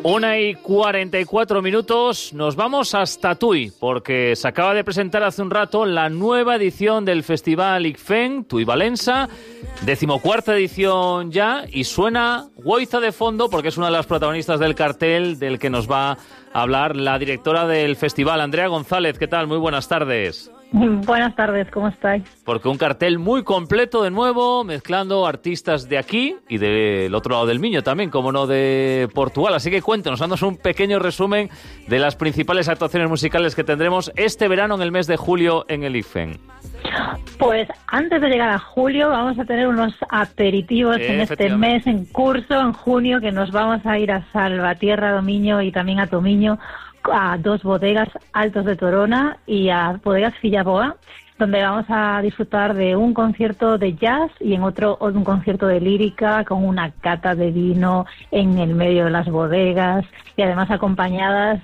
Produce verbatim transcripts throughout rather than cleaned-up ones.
Una y cuarenta y cuatro minutos, nos vamos hasta Tui, porque se acaba de presentar hace un rato la nueva edición del Festival ICFEN, Tui Valença, decimocuarta edición ya, y suena Woiza de fondo, porque es una de las protagonistas del cartel del que nos va a hablar la directora del festival, Andrea González. ¿Qué tal? Muy buenas tardes. Buenas tardes, ¿cómo estáis? Porque un cartel muy completo de nuevo, mezclando artistas de aquí y del otro lado del Miño también, como no de Portugal. Así que cuéntanos, haznos un pequeño resumen de las principales actuaciones musicales que tendremos este verano en el mes de julio en el ICFEN. Pues antes de llegar a julio vamos a tener unos aperitivos en este mes en curso, en junio, que nos vamos a ir a Salvatierra do Miño y también a Tomiño, a dos bodegas, Altos de Torona y a bodegas Fillaboa, donde vamos a disfrutar de un concierto de jazz y en otro un concierto de lírica con una cata de vino en el medio de las bodegas y además acompañadas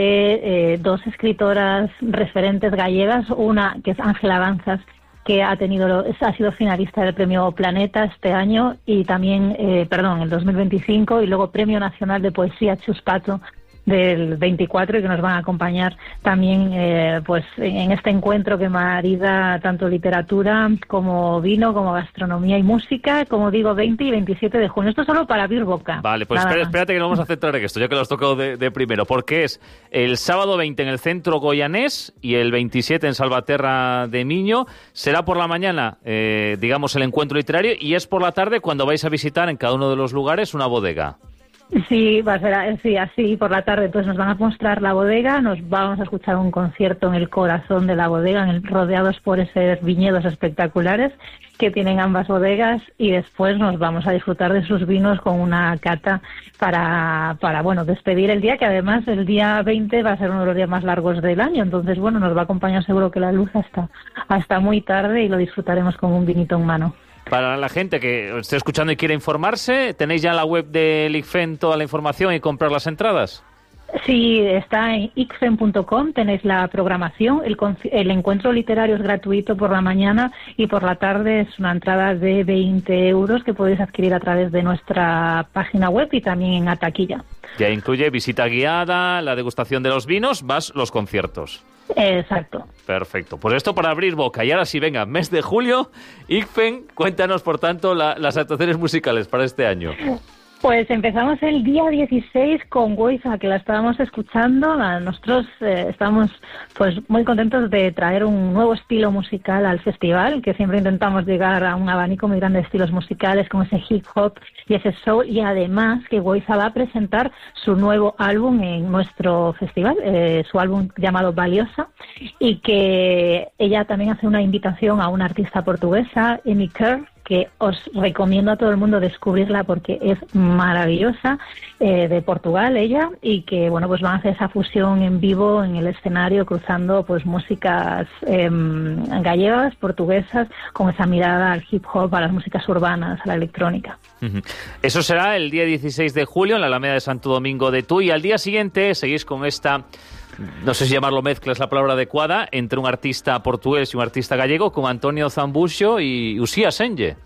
de eh, dos escritoras referentes gallegas, una que es Ángela Banzas, que ha tenido ha sido finalista del Premio Planeta este año y también, eh, perdón, el dos mil veinticinco, y luego Premio Nacional de Poesía Chuspato del veinticuatro, y que nos van a acompañar también eh, pues en este encuentro que marida tanto literatura como vino, como gastronomía y música, como digo, veinte y veintisiete de junio. Esto solo para abrir boca. Vale, pues espérate, espérate que nos vamos a centrar en esto, ya que lo has tocado de, de primero, porque es el sábado veinte en el Centro Goianés y el veintisiete en Salvaterra de Miño. Será por la mañana, eh, digamos, el encuentro literario, y es por la tarde cuando vais a visitar en cada uno de los lugares una bodega. Sí, va a ser sí, así por la tarde. Pues nos van a mostrar la bodega, nos vamos a escuchar un concierto en el corazón de la bodega, en el, rodeados por esos viñedos espectaculares que tienen ambas bodegas, y después nos vamos a disfrutar de sus vinos con una cata para, para bueno, despedir el día, que además el día veinte va a ser uno de los días más largos del año. Entonces, bueno, nos va a acompañar seguro que la luz hasta, hasta muy tarde, y lo disfrutaremos con un vinito en mano. Para la gente que esté escuchando y quiera informarse, ¿tenéis ya en la web del ICFEN toda la información y comprar las entradas? Sí, está en icfen punto com, tenéis la programación. El, el encuentro literario es gratuito por la mañana y por la tarde es una entrada de veinte euros que podéis adquirir a través de nuestra página web y también en la taquilla. Ya incluye visita guiada, la degustación de los vinos, más los conciertos. Exacto. Perfecto. Pues esto para abrir boca. Y ahora sí, venga, mes de julio, ICFEN, cuéntanos, por tanto, la, las actuaciones musicales para este año. Pues empezamos el día dieciséis con Woiza, que la estábamos escuchando. Nosotros eh, estamos pues muy contentos de traer un nuevo estilo musical al festival, que siempre intentamos llegar a un abanico muy grande de estilos musicales, como ese hip hop y ese soul, y además que Woiza va a presentar su nuevo álbum en nuestro festival, eh, su álbum llamado Valiosa, y que ella también hace una invitación a una artista portuguesa, Amy Kerr, que os recomiendo a todo el mundo descubrirla porque es maravillosa, eh, de Portugal ella, y que bueno, pues van a hacer esa fusión en vivo en el escenario, cruzando pues músicas eh, gallegas, portuguesas, con esa mirada al hip hop, a las músicas urbanas, a la electrónica. Uh-huh. Eso será el día dieciséis de julio en la Alameda de Santo Domingo de Tui, y al día siguiente seguís con esta, no sé si llamarlo mezcla es la palabra adecuada, entre un artista portugués y un artista gallego, con Antonio Zambuxo y Uxía Senlle.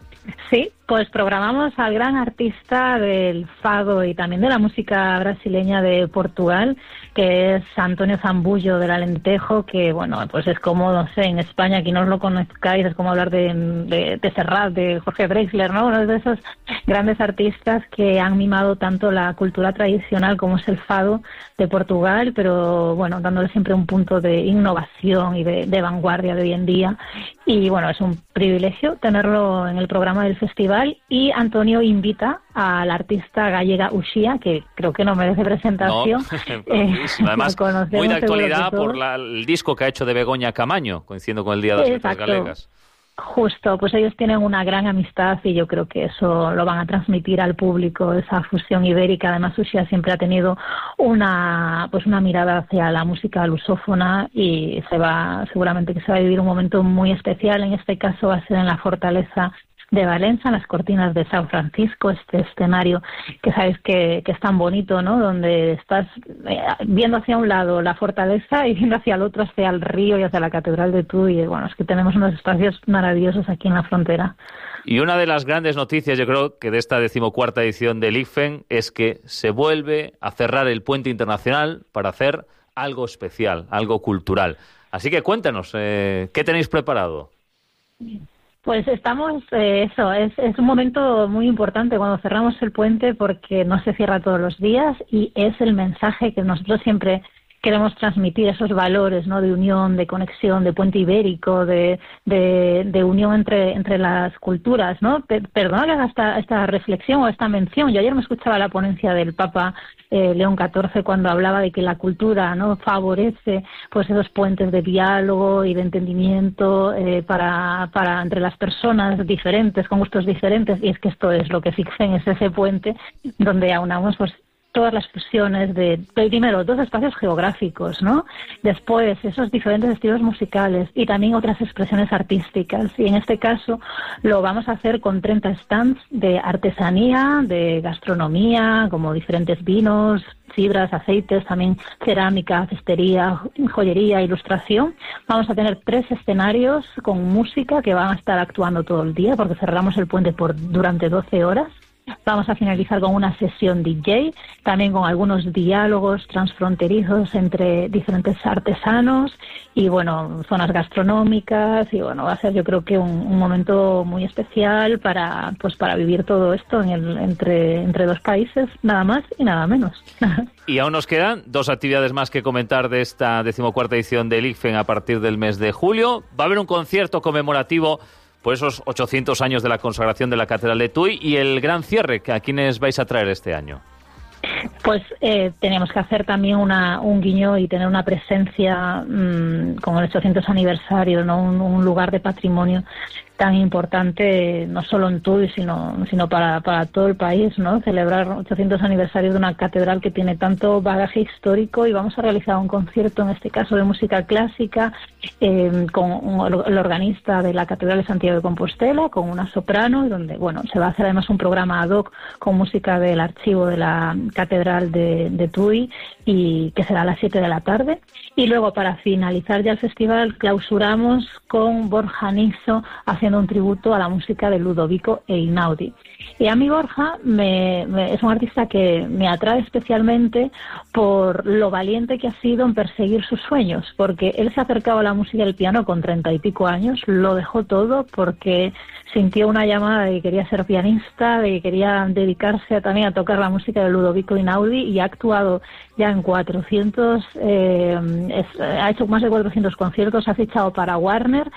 Sí, pues programamos al gran artista del fado y también de la música brasileña de Portugal, que es Antonio Zambuxo del Alentejo, que bueno, pues es como, no sé, en España, aquí no os lo conozcáis, es como hablar de, de, de Serrat, de Jorge Drexler, ¿no? Uno de esos grandes artistas que han mimado tanto la cultura tradicional como es el fado de Portugal, pero bueno, dándole siempre un punto de innovación y de, de vanguardia de hoy en día. Y bueno, es un privilegio tenerlo en el programa del festival, y Antonio invita a la artista gallega Uxía, que creo que no merece presentación. No, eh, además, muy de actualidad por la, el disco que ha hecho de Begoña Camaño, coincidiendo con el Día de las Letras Galegas. Justo, pues ellos tienen una gran amistad y yo creo que eso lo van a transmitir al público, esa fusión ibérica. Además, Uxía siempre ha tenido una pues una mirada hacia la música lusófona, y se va seguramente que se va a vivir un momento muy especial. En este caso va a ser en la Fortaleza de Valencia, en las cortinas de San Francisco, este escenario que sabéis que, que es tan bonito, ¿no? Donde estás eh, viendo hacia un lado la fortaleza y viendo hacia el otro, hacia el río y hacia la Catedral de Tui. Y bueno, es que tenemos unos espacios maravillosos aquí en la frontera. Y una de las grandes noticias, yo creo, que de esta decimocuarta edición del I C F E N es que se vuelve a cerrar el puente internacional para hacer algo especial, algo cultural. Así que cuéntanos, eh, ¿qué tenéis preparado? Pues estamos, eh, eso, es, es un momento muy importante cuando cerramos el puente porque no se cierra todos los días y es el mensaje que nosotros siempre queremos transmitir, esos valores, ¿no? De unión, de conexión, de puente ibérico, de, de, de unión entre, entre las culturas, ¿no? Pe- perdona que haga esta, esta reflexión o esta mención. Yo ayer me escuchaba la ponencia del Papa eh, León catorce cuando hablaba de que la cultura, ¿no? Favorece pues esos puentes de diálogo y de entendimiento eh, para, para entre las personas diferentes, con gustos diferentes, y es que esto es lo que I C F E N, es ese puente donde aunamos pues todas las fusiones de, primero, dos espacios geográficos, ¿no? Después, esos diferentes estilos musicales y también otras expresiones artísticas. Y en este caso lo vamos a hacer con treinta stands de artesanía, de gastronomía, como diferentes vinos, sidras, aceites, también cerámica, cestería, joyería, ilustración. Vamos a tener tres escenarios con música que van a estar actuando todo el día porque cerramos el puente por durante doce horas. Vamos a finalizar con una sesión D J, también con algunos diálogos transfronterizos entre diferentes artesanos y, bueno, zonas gastronómicas. Y, bueno, va a ser, yo creo que un, un momento muy especial para pues para vivir todo esto en el, entre, entre dos países, nada más y nada menos. Y aún nos quedan dos actividades más que comentar de esta decimocuarta edición del I C F E N a partir del mes de julio. Va a haber un concierto conmemorativo por esos ochocientos años de la consagración de la Catedral de Tui y el gran cierre, ¿a quiénes vais a traer este año? Pues eh, tenemos que hacer también una, un guiño y tener una presencia mmm, con el ochocientos aniversario, ¿no? Un, un lugar de patrimonio tan importante, no solo en Tui, sino, sino para, para todo el país, ¿no? Celebrar ochocientos aniversarios de una catedral que tiene tanto bagaje histórico, y vamos a realizar un concierto, en este caso de música clásica, eh, con un, el organista de la Catedral de Santiago de Compostela, con una soprano, donde, bueno, se va a hacer además un programa ad hoc con música del archivo de la Catedral de, de Tui, y que será a las siete de la tarde. Y luego, para finalizar ya el festival, clausuramos con Borja Niso haciendo un tributo a la música de Ludovico Einaudi. Y a mí Borja me, me, es un artista que me atrae especialmente por lo valiente que ha sido en perseguir sus sueños, porque él se acercaba a la música del piano con treinta y pico años, lo dejó todo porque sintió una llamada de que quería ser pianista, de que quería dedicarse a, también a tocar la música de Ludovico Einaudi, y ha actuado ya en cuatrocientos, eh, es, ha hecho más de cuatrocientos conciertos, ha fichado para Warner,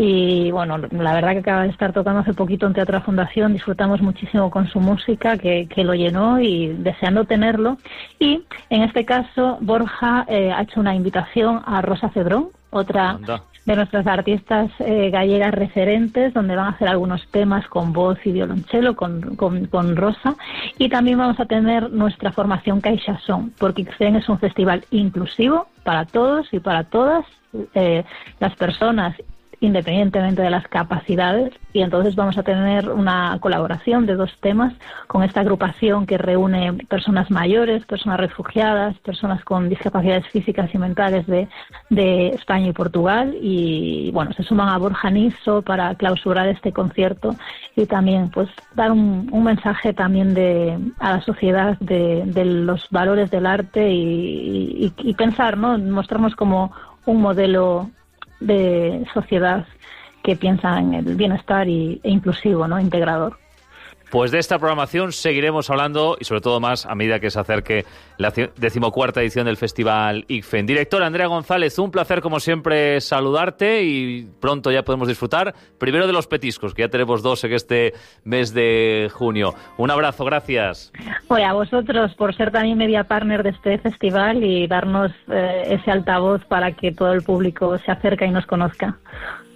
y bueno, la verdad que acaba de estar tocando hace poquito en Teatro Fundación. Disfrutamos muchísimo con su música, que, que lo llenó, y deseando tenerlo. Y en este caso Borja eh, ha hecho una invitación a Rosa Cedrón, otra Anda. de nuestras artistas eh, gallegas referentes, donde van a hacer algunos temas con voz y violonchelo con, con, con Rosa. Y también vamos a tener nuestra formación CaixaSón, porque I C F E N es un festival inclusivo para todos y para todas eh, las personas, independientemente de las capacidades, y entonces vamos a tener una colaboración de dos temas con esta agrupación que reúne personas mayores, personas refugiadas, personas con discapacidades físicas y mentales de, de España y Portugal, y bueno, se suman a Borja Niso para clausurar este concierto y también pues dar un, un mensaje también de a la sociedad de, de los valores del arte, y, y, y pensar, ¿no? Mostrarnos como un modelo de sociedad que piensa en el bienestar y, e inclusivo, ¿no? Integrador. Pues de esta programación seguiremos hablando, y sobre todo más a medida que se acerque la decimocuarta edición del Festival I C F E N. Directora Andrea González, un placer como siempre saludarte, y pronto ya podemos disfrutar primero de los petiscos, que ya tenemos dos en este mes de junio. Un abrazo, gracias. Oye, a vosotros por ser también media partner de este festival y darnos eh, ese altavoz para que todo el público se acerque y nos conozca.